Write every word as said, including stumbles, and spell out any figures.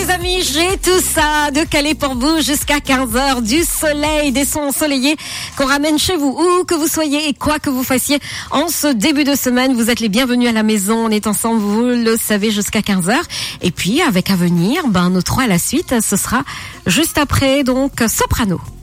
les amis, j'ai tout ça de Calais pour vous jusqu'à quinze heures, du soleil, des sons ensoleillés qu'on ramène chez vous, où que vous soyez et quoi que vous fassiez en ce début de semaine. Vous êtes les bienvenus à la maison, on est ensemble, vous le savez, jusqu'à quinze heures. Et puis avec à venir, ben, nos trois à la suite, ce sera juste après, donc Soprano.